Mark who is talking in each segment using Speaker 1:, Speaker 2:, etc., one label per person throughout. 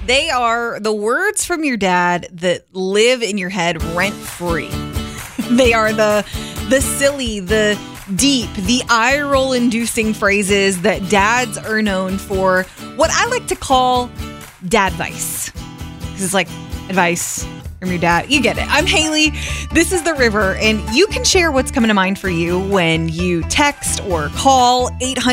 Speaker 1: They are the words from your dad that live in your head rent-free. They are the silly, the deep, the eye-roll-inducing phrases that dads are known for. What I like to call dadvice. This is like advice from your dad. You get it. I'm Haley. This is The River, and you can share what's coming to mind for you when you text or call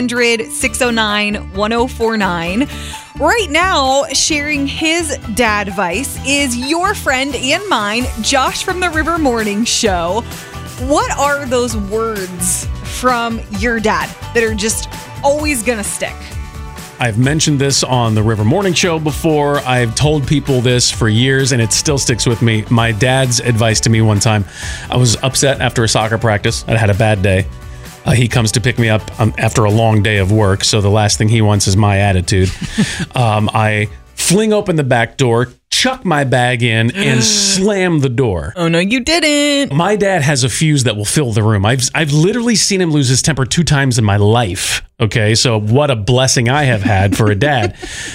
Speaker 1: 800-609-1049. Right now, sharing his dad advice is your friend and mine, Josh from The River Morning Show. What are those words from your dad that are just always going to stick?
Speaker 2: I've mentioned this on the River Morning Show before. I've told people this for years, and it still sticks with me. My dad's advice to me one time, I was upset after a soccer practice. I had a bad day. He comes to pick me up after a long day of work, so the last thing he wants is my attitude. I fling open the back door, chuck my bag in, and slam the door.
Speaker 1: Oh, no, you didn't.
Speaker 2: My dad has a fuse that will fill the room. I've literally seen him lose his temper 2 times in my life. Okay, so what a blessing I have had for a dad.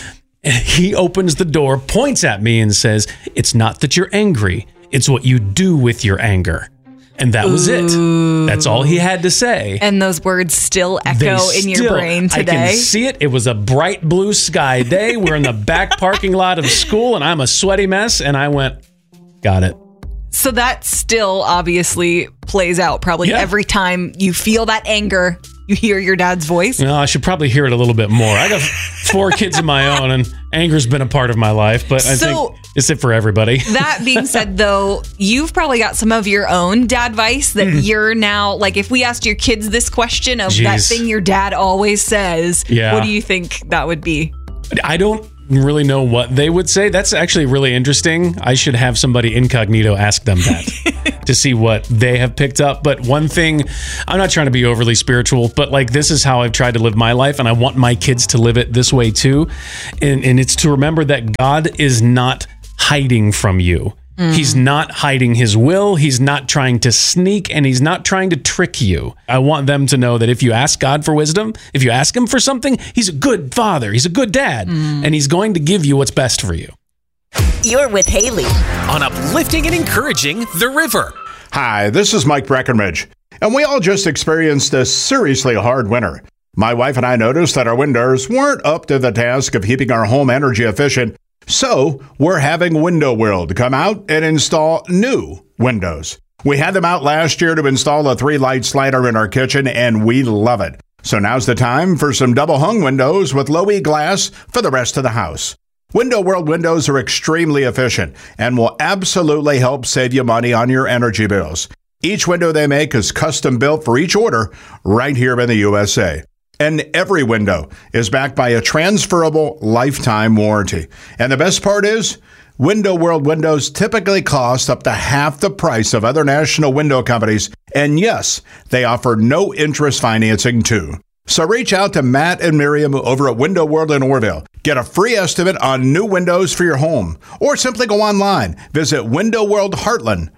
Speaker 2: He opens the door, points at me, and says, "It's not that you're angry. It's what you do with your anger." And that was it. That's all he had to say.
Speaker 1: And those words still echo in your brain today.
Speaker 2: I can see it. It was a bright blue sky day. We're in the back parking lot of school, and I'm a sweaty mess. And I went, got it.
Speaker 1: So that still obviously plays out probably every time you feel that anger. You hear your dad's voice?
Speaker 2: No, I should probably hear it a little bit more. I got 4 kids of my own, and anger's been a part of my life, but I think it's it for everybody.
Speaker 1: That being said, though, you've probably got some of your own dad advice that you're now, like if we asked your kids this question of that thing your dad always says, what do you think that would be?
Speaker 2: I don't really know what they would say. That's actually really interesting. I should have somebody incognito ask them that to see what they have picked up. But one thing, I'm not trying to be overly spiritual, but like this is how I've tried to live my life, and I want my kids to live it this way too. And it's to remember that God is not hiding from you. He's not hiding his will. He's not trying to sneak, and he's not trying to trick you. I want them to know that if you ask God for wisdom, if you ask him for something, he's a good father. He's a good dad, and he's going to give you what's best for you.
Speaker 3: You're with Haley
Speaker 4: on Uplifting and Encouraging The River.
Speaker 5: Hi, this is Mike Breckenridge, and we all just experienced a seriously hard winter. My wife and I noticed that our windows weren't up to the task of keeping our home energy efficient. So we're having Window World come out and install new windows. We had them out last year to install a 3-light slider in our kitchen, and we love it. So now's the time for some double hung windows with low E glass for the rest of the house. Window World windows are extremely efficient and will absolutely help save you money on your energy bills. Each window they make is custom built for each order right here in the USA. And every window is backed by a transferable lifetime warranty. And the best part is, Window World windows typically cost up to half the price of other national window companies. And yes, they offer no interest financing too. So reach out to Matt and Miriam over at Window World in Orville. Get a free estimate on new windows for your home. Or simply go online. Visit WindowWorldHeartland.com.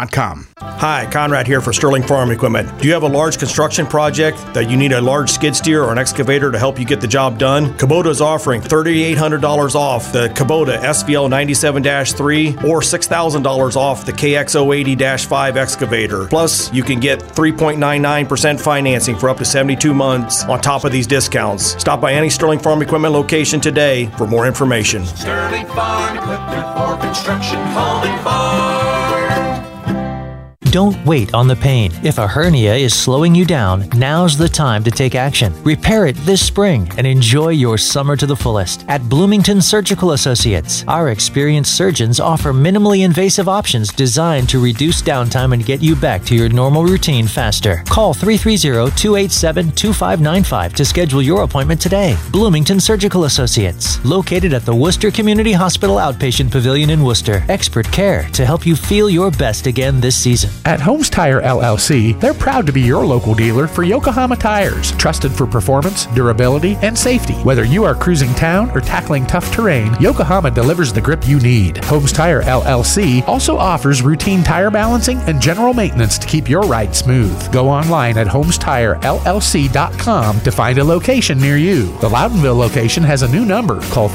Speaker 6: Hi, Conrad here for Sterling Farm Equipment. Do you have a large construction project that you need a large skid steer or an excavator to help you get the job done? Kubota is offering $3,800 off the Kubota SVL 97-3 or $6,000 off the KX080-5 excavator. Plus, you can get 3.99% financing for up to 72 months on top of these discounts. Stop by any Sterling Farm Equipment location today for more information.
Speaker 7: Sterling Farm Equipment for construction, home and farm.
Speaker 8: Don't wait on the pain. If a hernia is slowing you down, now's the time to take action. Repair it this spring and enjoy your summer to the fullest. At Bloomington Surgical Associates, our experienced surgeons offer minimally invasive options designed to reduce downtime and get you back to your normal routine faster. Call 330-287-2595 to schedule your appointment today. Bloomington Surgical Associates, located at the Worcester Community Hospital Outpatient Pavilion in Worcester. Expert care to help you feel your best again this season.
Speaker 9: At Holmes Tire LLC, they're proud to be your local dealer for Yokohama tires, trusted for performance, durability, and safety. Whether you are cruising town or tackling tough terrain, Yokohama delivers the grip you need. Holmes Tire LLC also offers routine tire balancing and general maintenance to keep your ride smooth. Go online at HolmesTireLLC.com to find a location near you. The Loudonville location has a new number. Call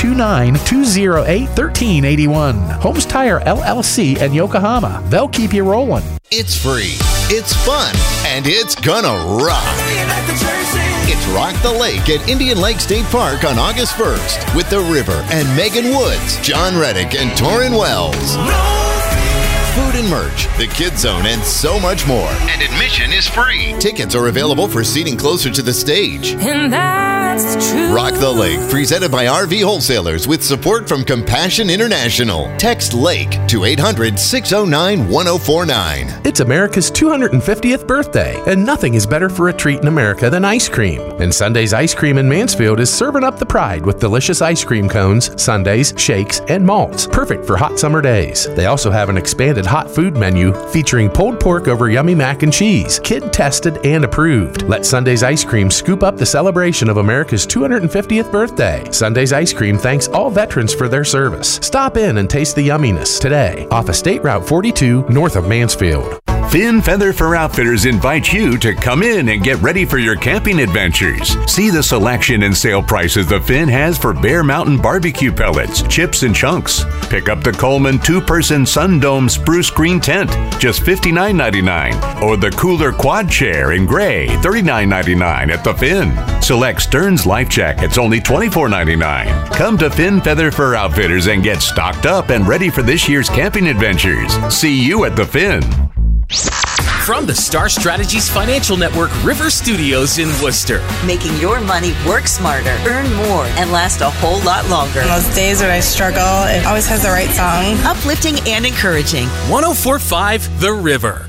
Speaker 9: 329-208-1381. Holmes Tire LLC in Yokohama. They'll keep you rolling.
Speaker 10: It's free, it's fun, and it's gonna rock. It's Rock the Lake at Indian Lake State Park on August 1st with The River and Megan Woods, John Reddick, and Torrin Wells. Food and merch, the Kids Zone, and so much more. And admission is free. Tickets are available for seating closer to the stage.
Speaker 11: And that's the truth.
Speaker 10: Rock the Lake, presented by RV Wholesalers with support from Compassion International. Text LAKE to 800-609-1049.
Speaker 12: It's America's 250th birthday, and nothing is better for a treat in America than ice cream. And Sunday's Ice Cream in Mansfield is serving up the pride with delicious ice cream cones, sundaes, shakes, and malts, perfect for hot summer days. They also have an expanded hot food menu featuring pulled pork over yummy mac and cheese, kid tested and approved. Let Sunday's Ice Cream scoop up the celebration of America's 250th birthday. Sunday's Ice Cream thanks all veterans for their service. Stop in and taste the yumminess today off of State Route 42 north of Mansfield.
Speaker 13: Finn Feather Fur Outfitters invites you to come in and get ready for your camping adventures. See the selection and sale prices the Finn has for Bear Mountain barbecue pellets, chips, and chunks. Pick up the Coleman 2-person Sun Dome spruce green tent, just $59.99, or the Cooler quad chair in gray, $39.99 at the Finn. Select Stearns Life Jackets, only $24.99. Come to Finn Feather Fur Outfitters and get stocked up and ready for this year's camping adventures. See you at the Finn.
Speaker 4: From the Star Strategies Financial Network River Studios in Worcester.
Speaker 3: Making your money work smarter, earn more, and last a whole lot longer.
Speaker 14: On those days when I struggle, it always has the right song.
Speaker 3: Uplifting and encouraging.
Speaker 4: 104.5 The River.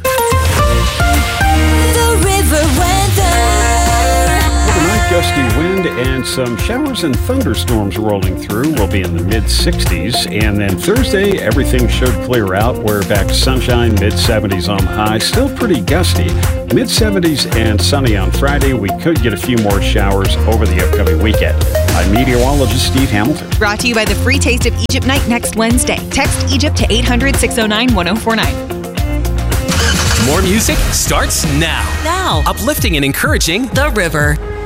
Speaker 11: The River Weather.
Speaker 15: Overnight gusty wind and some showers and thunderstorms rolling through. We'll be in the mid-60s. And then Thursday, everything should clear out. We're back to sunshine, mid-70s on the high. Still pretty gusty. Mid-70s and sunny on Friday. We could get a few more showers over the upcoming weekend. I'm meteorologist Steve Hamilton.
Speaker 1: Brought to you by the Free Taste of Egypt Night next Wednesday. Text Egypt to 800-609-1049.
Speaker 4: More music starts now.
Speaker 3: Now.
Speaker 4: Uplifting and encouraging
Speaker 3: The River.